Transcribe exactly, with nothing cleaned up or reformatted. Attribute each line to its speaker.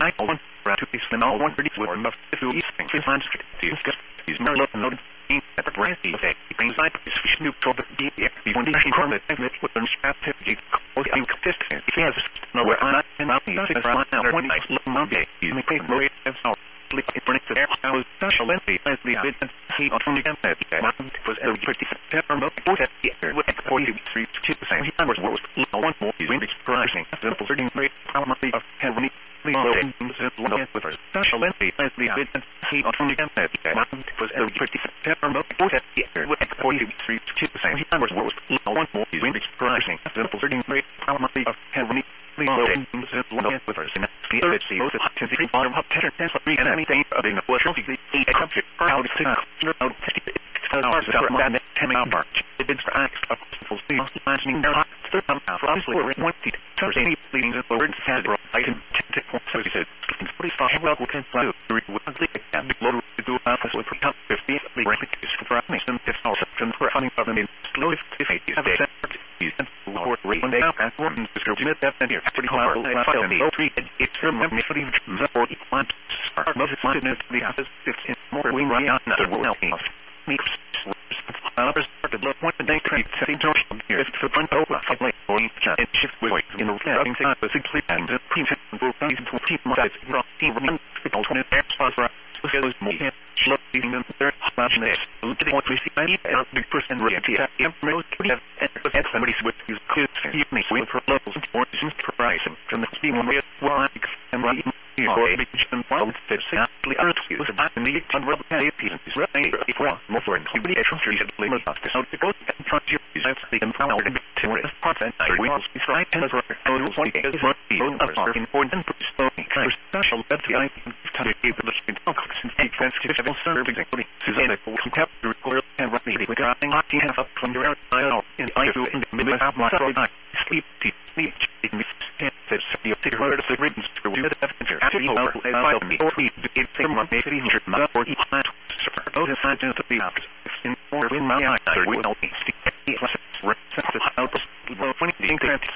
Speaker 1: I one to be slim all one pretty were enough if you eat things in hand to discuss these no love no at the brand the things like this fish new for the D X one D from the technique with an strategy or the consistent he has nowhere on and out the around now one nice little Monday you may take more as our sleep in front of there I was special lengthy as the business he on the campus was a pretty September or that year with forty-three two percent he numbers was one more is really surprising simple thirteen rate probably of Henry with her special lengthy as the business he on the campus was a pretty September or that year with forty-three two percent he numbers was one more is really surprising simple thirteen rate probably of Henry with her the other C O to the bottom of ten cents for and anything of the was the exception for how to out hours of that ten hours it did for acts of people's imagining their hearts third time for obviously we're in one seat turns any leading to the word Canada I can take point so he said forty five well we can fly with ugly and the load to do us with for top fifty the rank is for running some tips also from for funding of them in slow if it is a he's or rate when they have one description that and here pretty hard file in the three it's from me for the forty one are most mindedness the office fifteen more wing right on the will help me others started look one day trade same George here it's the front over like going and shift with in the running thing but simply and the prefix will be to keep my size from team run the alternate air sponsor those more slow leading them their imagination to what we see I need a big person reality and somebody with his kids he makes with her levels or just price from the being one way well and right or and well that's actually earth is about the need to rub the pieces is right well more for including a transfer to limit us to the goal and try to use that they can power the terrorist content I will be right and as well as one is what the other important special that I can give the and take sensitive serving Susanna will kept the record and running with grabbing up have up from your I know in I do in the middle of my sleep sleep sleep and says you take her to the ribbons to do the after after you know and I me or me it someone made it easier not for each plant so the signs of the after in or in my eyes will help me stick the lessons how to when you think that